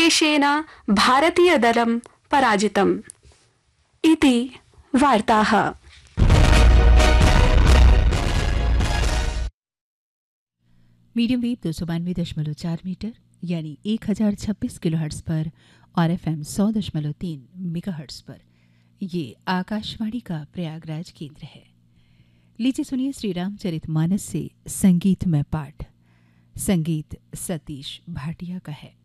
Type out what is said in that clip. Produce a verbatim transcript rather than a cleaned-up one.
देशेन भारतीयदलं पराजितम् इति वार्ताः। मीडियम वेव दो सौ बानवे दशमलव चार मीटर यानी एक हजार छब्बीस किलो हर्ट्स पर और एफ एम सौ दशमलव तीन मेगा हर्ट्स पर ये आकाशवाणी का प्रयागराज केंद्र है। लीजिए सुनिए श्री रामचरितमानस से संगीतमय पाठ। संगीत सतीश भाटिया का है।